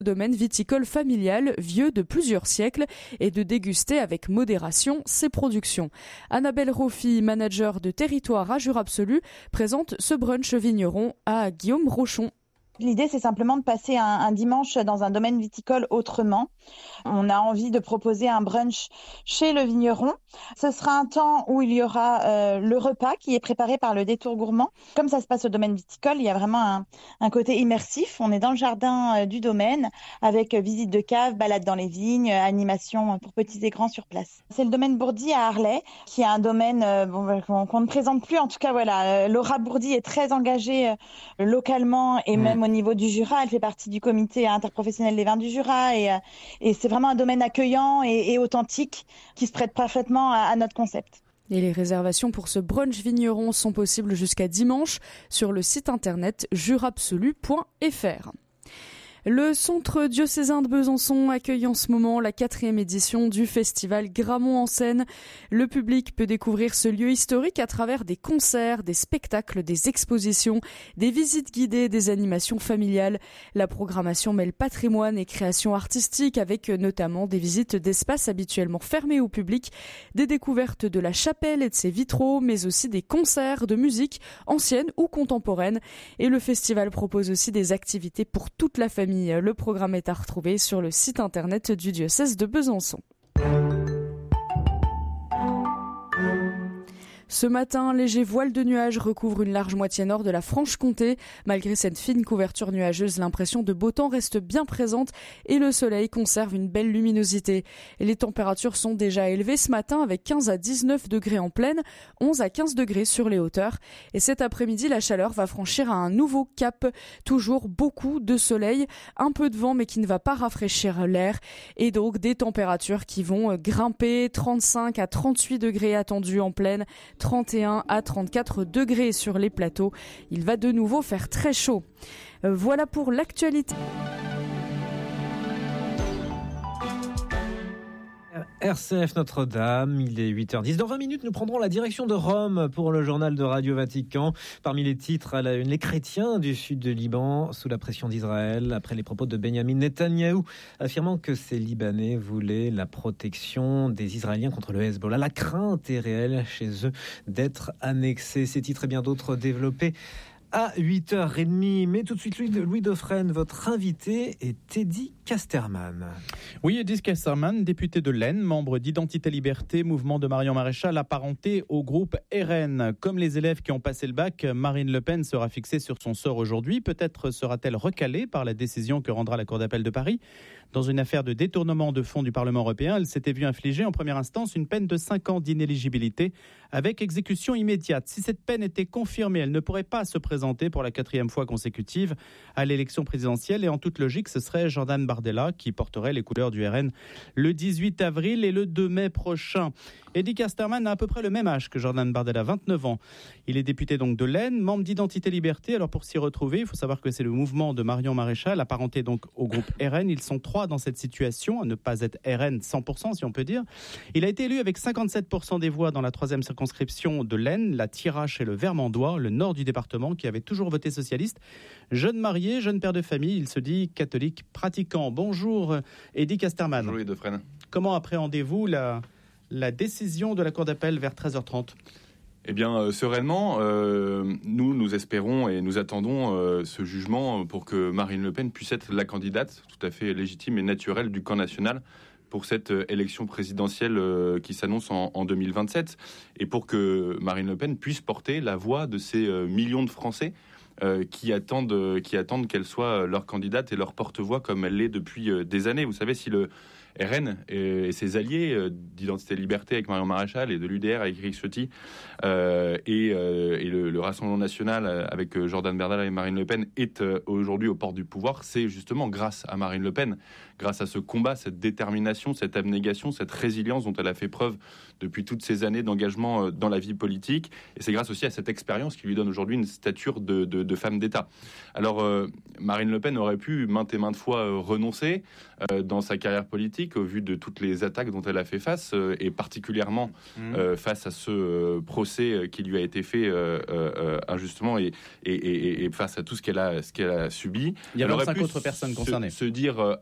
domaine viticole familial vieux de plusieurs siècles et de déguster avec modération ses productions. Annabelle Roffi, manager de territoire à Jure Absolu, présente ce brunch vigneron à Guillaume Rochon. L'idée, c'est simplement de passer un dimanche dans un domaine viticole autrement. On a envie de proposer un brunch chez le vigneron. Ce sera un temps où il y aura le repas qui est préparé par le détour gourmand. Comme ça se passe au domaine viticole, il y a vraiment un côté immersif. On est dans le jardin du domaine avec visite de cave, balade dans les vignes, animation pour petits et grands sur place. C'est le domaine Bourdi à Arlay, qui est un domaine qu'on ne présente plus. En tout cas, voilà, Laura Bourdi est très engagée localement et même au niveau du Jura. Elle fait partie du comité interprofessionnel des vins du Jura et c'est vraiment un domaine accueillant et authentique qui se prête parfaitement à notre concept. Et les réservations pour ce brunch vigneron sont possibles jusqu'à dimanche sur le site internet jurabsolu.fr. Le centre diocésain de Besançon accueille en ce moment la 4e édition du festival Grammont en scène. Le public peut découvrir ce lieu historique à travers des concerts, des spectacles, des expositions, des visites guidées, des animations familiales. La programmation mêle patrimoine et création artistique avec notamment des visites d'espaces habituellement fermés au public, des découvertes de la chapelle et de ses vitraux, mais aussi des concerts de musique ancienne ou contemporaine. Et le festival propose aussi des activités pour toute la famille. Le programme est à retrouver sur le site internet du diocèse de Besançon. Ce matin, un léger voile de nuages recouvre une large moitié nord de la Franche-Comté. Malgré cette fine couverture nuageuse, l'impression de beau temps reste bien présente et le soleil conserve une belle luminosité. Et les températures sont déjà élevées ce matin avec 15 à 19 degrés en plaine, 11 à 15 degrés sur les hauteurs. Et cet après-midi, la chaleur va franchir à un nouveau cap. Toujours beaucoup de soleil, un peu de vent mais qui ne va pas rafraîchir l'air. Et donc des températures qui vont grimper, 35 à 38 degrés attendus en plaine, 31 à 34 degrés sur les plateaux. Il va de nouveau faire très chaud. Voilà pour l'actualité. RCF Notre-Dame, il est 8h10. Dans 20 minutes, nous prendrons la direction de Rome pour le journal de Radio Vatican. Parmi les titres à la une, les chrétiens du sud de Liban sous la pression d'Israël après les propos de Benyamin Netanyahou affirmant que ces Libanais voulaient la protection des Israéliens contre le Hezbollah. La crainte est réelle chez eux d'être annexés. Ces titres et bien d'autres développés à 8h30. Mais tout de suite, Louis Dauphren, votre invité est Teddy Casterman. Oui, Teddy Casterman, député de l'Aisne, membre d'Identité Liberté, mouvement de Marion Maréchal, apparenté au groupe RN. Comme les élèves qui ont passé le bac, Marine Le Pen sera fixée sur son sort aujourd'hui. Peut-être sera-t-elle recalée par la décision que rendra la Cour d'appel de Paris. Dans une affaire de détournement de fonds du Parlement européen, elle s'était vue infliger en première instance une peine de 5 ans d'inéligibilité avec exécution immédiate. Si cette peine était confirmée, elle ne pourrait pas se présenter pour la 4e fois consécutive à l'élection présidentielle. Et en toute logique, ce serait Jordan Bardella qui porterait les couleurs du RN le 18 avril et le 2 mai prochain. Teddy Casterman a à peu près le même âge que Jordan Bardella, 29 ans. Il est député donc de l'Aisne, membre d'Identité Liberté. Alors pour s'y retrouver, il faut savoir que c'est le mouvement de Marion Maréchal, apparenté donc au groupe RN. Ils sont 3 dans cette situation, à ne pas être RN 100% si on peut dire. Il a été élu avec 57% des voix dans la 3e circonscription de l'Aisne, la Thiérache et le Vermandois, le nord du département, qui avait toujours voté socialiste. Jeune marié, jeune père de famille, il se dit catholique pratiquant. Bonjour Teddy Casterman. Bonjour Louis Dauphren. Comment appréhendez-vous la décision de la Cour d'appel vers 13h30 ? Eh bien, sereinement, nous espérons et nous attendons ce jugement pour que Marine Le Pen puisse être la candidate tout à fait légitime et naturelle du camp national pour cette élection présidentielle qui s'annonce en 2027 et pour que Marine Le Pen puisse porter la voix de ces millions de Français qui attendent qu'elle soit leur candidate et leur porte-voix comme elle l'est depuis des années. Vous savez, si le RN et ses alliés d'Identité Liberté avec Marion Maréchal et de l'UDR avec Éric Ciotti et le Rassemblement National avec Jordan Bardella et Marine Le Pen est aujourd'hui aux portes du pouvoir, c'est justement grâce à Marine Le Pen, grâce à ce combat, cette détermination, cette abnégation, cette résilience dont elle a fait preuve depuis toutes ces années d'engagement dans la vie politique. Et c'est grâce aussi à cette expérience qui lui donne aujourd'hui une stature de de femme d'État. Alors, Marine Le Pen aurait pu maintes et maintes fois renoncer dans sa carrière politique au vu de toutes les attaques dont elle a fait face, et particulièrement face à ce procès qui lui a été fait injustement et face à tout ce qu'elle a subi. Il y a 25 autres personnes concernées. Se dire